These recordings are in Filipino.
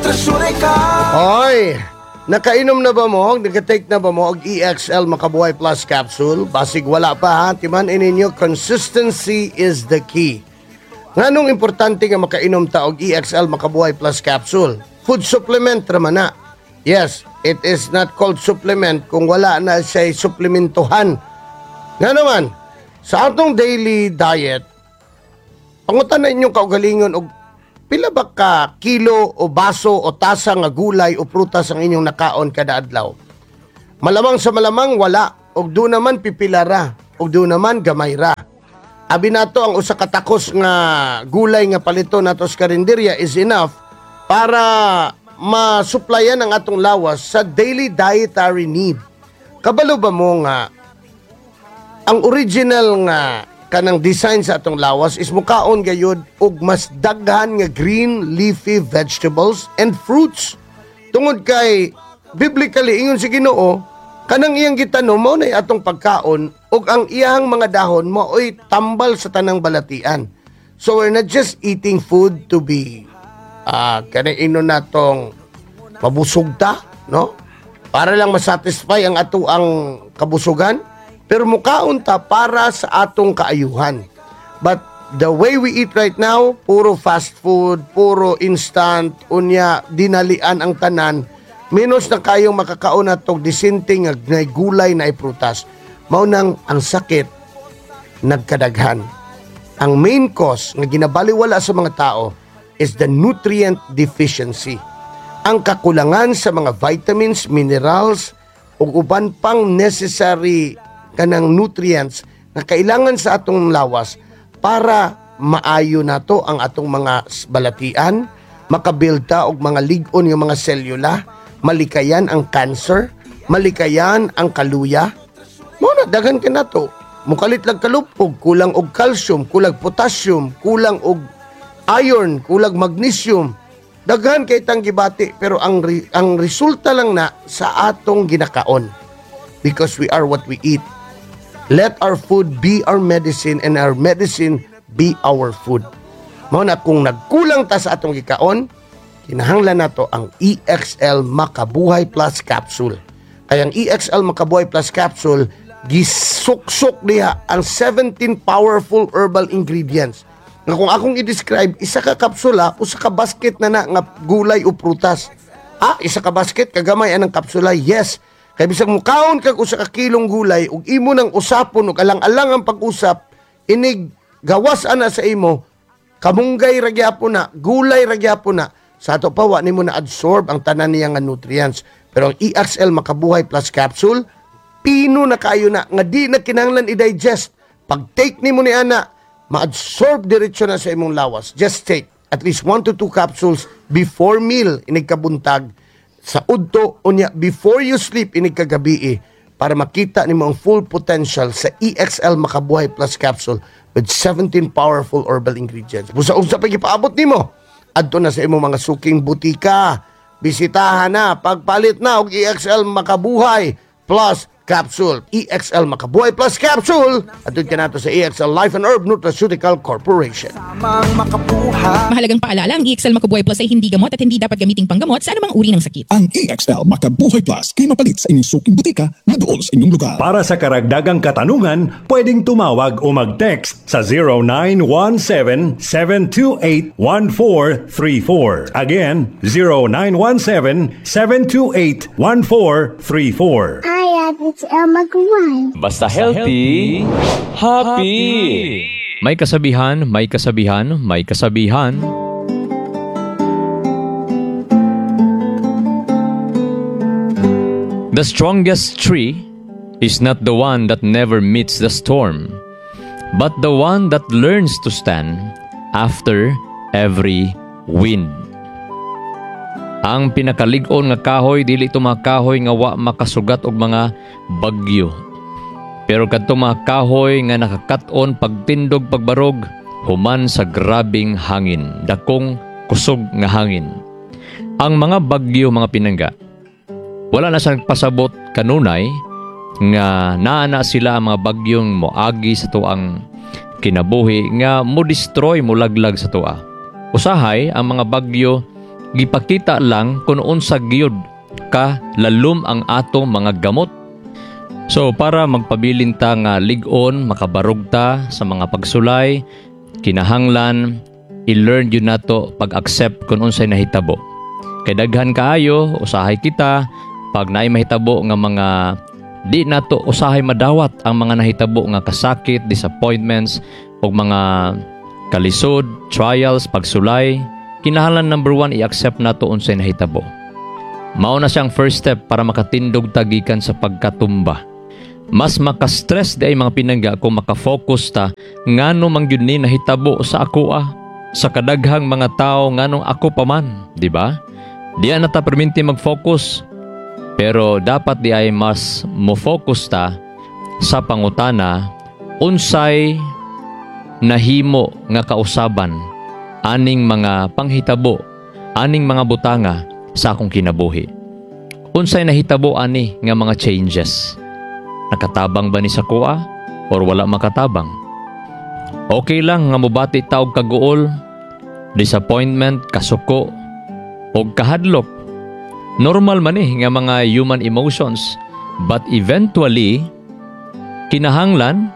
Hoy, nakainom na ba mo? Nagka-take na ba mo og EXL Makabuhay Plus capsule? Basig wala pa ha. Timan ininyo, consistency is the key. Nganong importante nga makainom ta og EXL Makabuhay Plus capsule? Food supplement raman na. Yes, it is not called supplement kung wala na siya suplementuhan. Nga naman, sa atong daily diet, pangutan na inyong kaugalingon og pila ba ka kilo o baso o tasa nga gulay o prutas ang inyong nakaon kada adlaw? Malamang sa malamang wala, og do naman pipilara, og do naman gamay ra. Abi nato ang usa ka takos nga gulay nga palito nato sa karinderya is enough para masuplayan ang atong lawas sa daily dietary need. Kabalo ba mo nga ang original nga kanang design sa atong lawas is mukaon gayud og mas daghan nga green leafy vegetables and fruits. Tungod kay biblically ingon si Ginoo, kanang iyang gitanom mao nay atong pagkaon ug ang iyang mga dahon mao'y tambal sa tanang balatian. So we're not just eating food to be kanang inon natong mabusog ta, no? Para lang masatisfy ang ato ang kabusugan. Pero mukaon ta para sa atong kaayuhan. But the way we eat right now, puro fast food, puro instant, unya, dinalian ang tanan, minus na kayong makakaon atong disinting na gulay na iprutas. Maunang ang sakit, nagkadaghan. Ang main cause nga ginabaliwala sa mga tao is the nutrient deficiency. Ang kakulangan sa mga vitamins, minerals, ug uban pang necessary kanang nutrients na kailangan sa atong lawas para maayo nato ang atong mga balatian, makabilta og mga lig-on nga mga selula, malikayan ang cancer, malikayan ang kaluya. Mo na daghan ka nato. Mukalit lang kalupog, kulang og calcium, kulang potassium, kulang og iron, kulang magnesium. Daghan kay tang gibati pero ang resulta lang na sa atong ginakaon. Because we are what we eat. Let our food be our medicine and our medicine be our food. Mao na kung nagkulang ta sa atong gikaon, kinahanglan nato ang EXL Makabuhay Plus capsule. Kaya ang EXL Makabuhay Plus capsule gisuksok diha ang 17 powerful herbal ingredients. Nga kung akong i-describe, isa ka kapsula, usa ka basket na nga gulay o prutas. Isa ka basket, kagamay anang kapsula, yes. Kaya bisag mukaon kag usa ka kilong gulay ug imo nang usapon ug alang-alang ang pag-usap, inig gawas ana sa imo, kamunggay ra gyapon na, gulay ra gyapon na. Sa ato pa wa nimo na absorb ang tanan niya nga nutrients. Pero ang EXL Makabuhay Plus capsule, pino na kayo na nga di na kinahanglan i-digest. Pag take nimo ni ana, ma-absorb diretso na sa imong lawas. Just take at least 1 to 2 capsules before meal inig kabuntag. Sa udto unya before you sleep inig kagabi para makita nimo ang full potential sa EXL Makabuhay Plus capsule with 17 powerful herbal ingredients. Busa-usa pa gipaabot nimo adto na sa imong mga suking butika. Bisitahan na, pagpalit na og EXL Makabuhay Plus capsule. EXL Makabuhay Plus capsule. Atun ka nato sa EXL Life and Herb Nutraceutical Corporation. Mahalagang paalala, ang EXL Makabuhay Plus ay hindi gamot at hindi dapat gamiting panggamot sa anumang uri ng sakit. Ang EXL Makabuhay Plus kay mapalit sa inyong suking butika na dool sa inyong lugar. Para sa karagdagang katanungan, pwedeng tumawag o mag-text sa 0917-728-1434. Again, 0917-728-1434. It's Elma Guan. Basta healthy, happy. May kasabihan, may kasabihan, may kasabihan. The strongest tree is not the one that never meets the storm, but the one that learns to stand after every wind. Ang pinakalig-on nga kahoy dili ito mga kahoy nga wa makasugat og mga bagyo. Pero kadto mga kahoy nga nakakaton pagtindog pagbarog human sa grabing hangin, dakong kusog nga hangin. Ang mga bagyo mga pinangga, wala na siyang pasabot kanunay nga naana sila ang mga bagyong moagi sa tuang kinabuhi nga mo destroy mo laglag sa tua. Usahay ang mga bagyo gipakita lang kung unsa gyud ka lalum ang atong mga gamot. So para magpabilin ta nga lig-on, makabarog ta sa mga pagsulay, kinahanglan i-learn yun nato pag-accept kung unsay nahitabo. Kay daghan kaayo, usahay kita, pag naay mahitabo nga mga di nato usahay madawat ang mga nahitabo nga kasakit, disappointments, o mga kalisod, trials, pagsulay, kinahanglan number 1 i-accept nato unsay nahitabo. Mao na siyang first step para makatindog tagikan sa pagkatumba. Mas maka-stress di ay mga pinangga kung maka-focus ta ngano man gyud ni nahitabo sa ako sa kadaghang mga tao nganong ako pa man, di ba? Diyan na ta perminti mag-focus. Pero dapat di ay mas mo-focus ta sa pangutana unsay nahimo nga kausaban aning mga panghitabo, aning mga butanga sa akong kinabuhi. Unsay nahitabo ani nga mga changes? Nakatabang ba ni sa kuha or wala makatabang? Okay lang nga mobati ta og kaguol, disappointment, kasuko, o kahadlok. Normal man nga mga human emotions, but eventually kinahanglan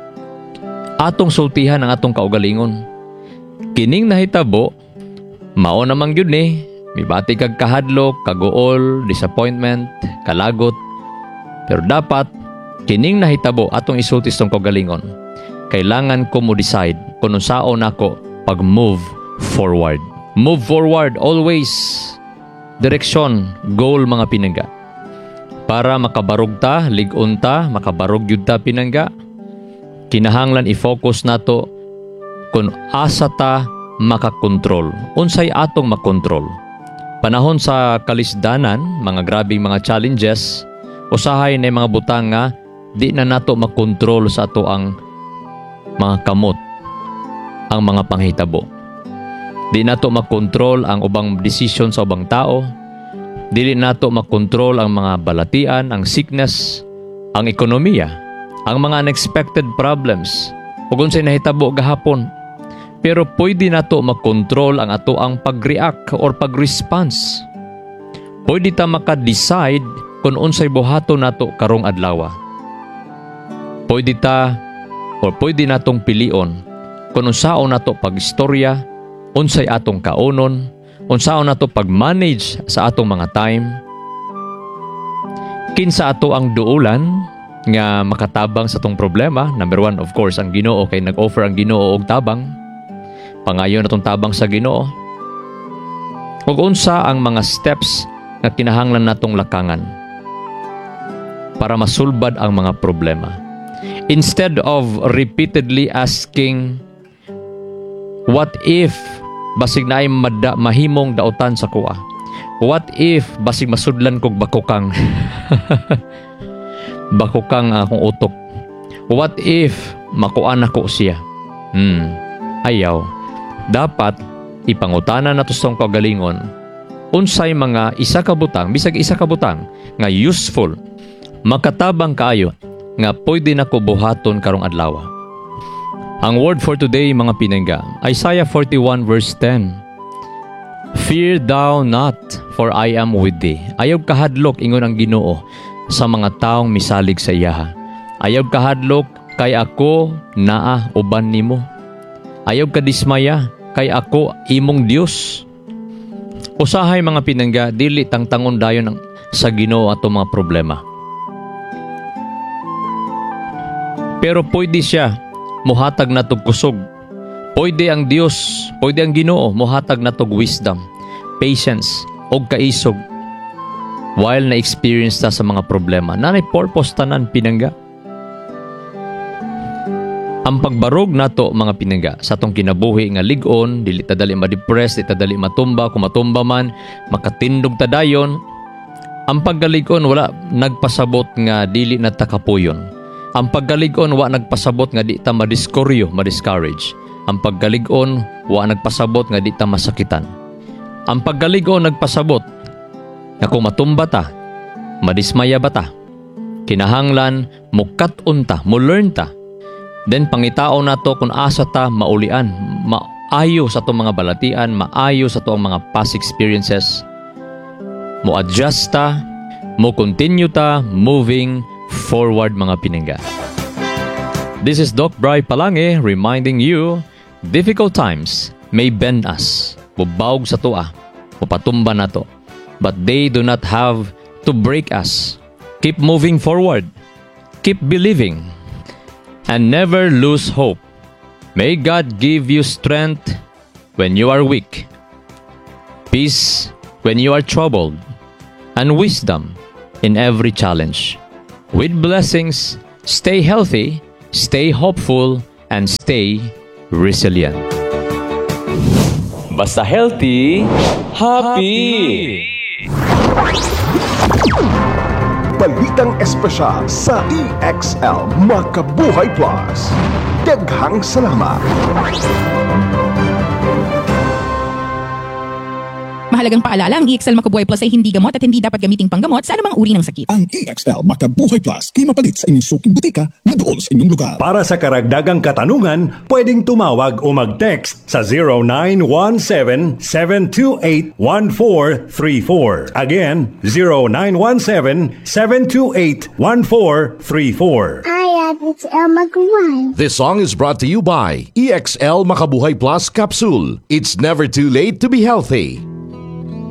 atong sultihan ang atong kaugalingon. Kining nahitabo mao namang gyud ni mibati kag kahadlok, kaguol, disappointment, kalagot. Pero dapat kining nahitabo atong isulti sa kaugalingon. Kailangan ko mo decide kung unsaon nako pag-move forward. Move forward always. Direksyon, goal mga pinangga. Para makabarog ta, lig-on ta, makabarog yun ta pinangga, kinahanglan i-focus nato kung asa ta makakontrol. Unsay atong makontrol. Panahon sa kalisdanan, mga grabing mga challenges, usahay na mga butang nga, di na nato makontrol sa ato ang mga kamot, ang mga panghitabo. Di nato makontrol ang ubang desisyon sa ubang tao. Dili nato makontrol ang mga balatian, ang sickness, ang ekonomiya, ang mga unexpected problems, ug unsay nahitabo gahapon. Pero pwede nato makontrol ang ato ang pag-react or pag-response. Pwede ta maka-decide kung unsay buhato nato karong adlaw. Pwede ta or pwede natong pilion kung unsaon nato pag-istorya, unsay atong kaunon, unsaon nato pag-manage sa atong mga time. Kinsa ato ang duulan nga makatabang sa atong problema? Number 1, of course, ang Ginoo, kay nag-offer ang Ginoo og tabang. Pangayon natong tabang sa Ginoo. Ug unsa ang mga steps nga kinahanglan natong lakangan para masulbad ang mga problema. Instead of repeatedly asking, what if basig naay mahimong dautan sa kuha? What if basig masudlan kog bakukang bakukang akong utok? What if makuan ako siya? Ayaw. Dapat ipangutana nato sa kagalingon unsay mga isa ka butang, bisag isa ka butang nga useful, makatabang kaayo nga pwede nako buhaton karong adlaw. Ang word for today mga pinangga, Isaiah 41 verse 10. Fear thou not, for I am with thee. Ayaw kahadlok ingon ang Ginoo sa mga taong misalig sa iya. Ayaw kahadlok kay ako naa uban nimo. Ayaw ka dismaya kay ako imong Dios. Usahay mga pinangga, dili tangtangon dayon sa Ginoo ato mga problema. Pero pwede siya muhatag natog kusog. Pwede ang Dios, pwede ang Ginoo muhatag natog wisdom, patience, og kaisog while na-experience ta sa mga problema. Nanay purpose tanan pinangga. Ang pagbarog nato mga pinangga sa atong kinabuhi nga lig-on, dili ta dali ma-depress, dili ta dali matumba, kung matumba man makatindog ta dayon. Ang paggalig-on wala nagpasabot nga dili na ta kapuyon. Ang paggalig-on wa nagpasabot nga di ta madiscourage, ma-discourage. Ang paggalig-on wa nagpasabot nga di ta masakitan. Ang paggalig-on nagpasabot nga kung matumba ta, madismaya ba ta, kinahanglan mukat-on ta, mo learn ta. Then pangitao nato kung asa ta maulian, maayo sa itong mga balatian, maayo sa itong mga past experiences, mo adjust ta, mo continue ta, moving forward mga piningga. This is Doc Bri Palange reminding you, difficult times may bend us. Mubawg sa toa, mupatumba na to. But they do not have to break us. Keep moving forward. Keep believing. And never lose hope. May God give you strength when you are weak, peace when you are troubled, and wisdom in every challenge. With blessings, stay healthy, stay hopeful, and stay resilient. Basta healthy, happy! Balitang espesyal sa EXL Makabuhay Plus. Daghang salamat. Mahalagang paalala, ang EXL Makabuhay Plus ay hindi gamot at hindi dapat gamiting panggamot sa anumang uri ng sakit. Ang EXL Makabuhay Plus kay mapalit sa inyong suking butika na doon sa inyong lugar. Para sa karagdagang katanungan, pwedeng tumawag o mag-text sa 0917-728-1434. Again, 0917-728-1434. Hi, EXL Maguire. This song is brought to you by EXL Makabuhay Plus Capsule. It's never too late to be healthy.